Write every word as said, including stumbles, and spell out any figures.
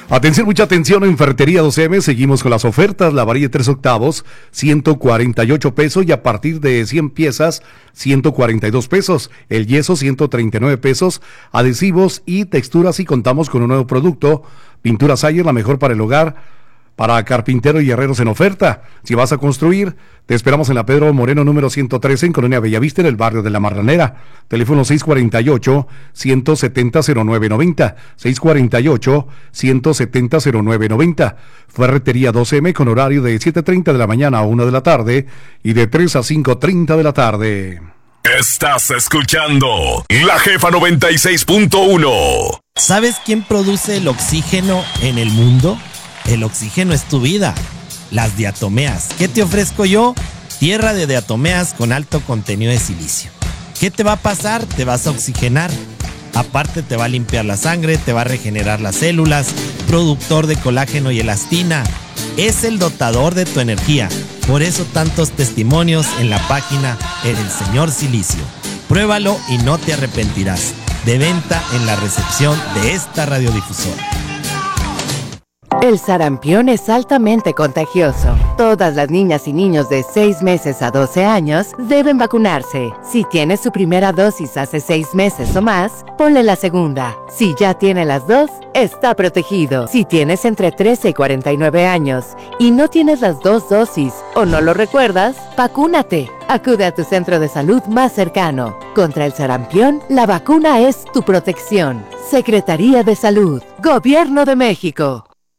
Atención, mucha atención en Ferretería doce eme, seguimos con las ofertas, la varilla de tres octavos, ciento cuarenta y ocho pesos y a partir de cien piezas, ciento cuarenta y dos pesos, el yeso ciento treinta y nueve pesos, adhesivos y texturas y contamos con un nuevo producto, pintura Sayer, la mejor para el hogar, para carpinteros y herreros en oferta. Si vas a construir, te esperamos en la Pedro Moreno número ciento trece en Colonia Bellavista, en el barrio de La Marranera. Teléfono seis cuarenta y ocho, ciento setenta, cero nueve noventa, seis cuarenta y ocho, ciento setenta, cero nueve noventa. Ferretería doce eme con horario de siete treinta de la mañana a una de la tarde y de tres a cinco treinta de la tarde. Estás escuchando La Jefa noventa y seis punto uno. ¿Sabes quién produce el oxígeno en el mundo? El oxígeno es tu vida. Las diatomeas. ¿Qué te ofrezco yo? Tierra de diatomeas con alto contenido de silicio. ¿Qué te va a pasar? Te vas a oxigenar. Aparte te va a limpiar la sangre, te va a regenerar las células, productor de colágeno y elastina. Es el dotador de tu energía. Por eso tantos testimonios en la página El Señor Silicio. Pruébalo y no te arrepentirás. De venta en la recepción de esta radiodifusora. El sarampión es altamente contagioso. Todas las niñas y niños de seis meses a doce años deben vacunarse. Si tiene su primera dosis hace seis meses o más, ponle la segunda. Si ya tiene las dos, está protegido. Si tienes entre trece y cuarenta y nueve años y no tienes las dos dosis o no lo recuerdas, vacúnate. Acude a tu centro de salud más cercano. Contra el sarampión, la vacuna es tu protección. Secretaría de Salud, Gobierno de México.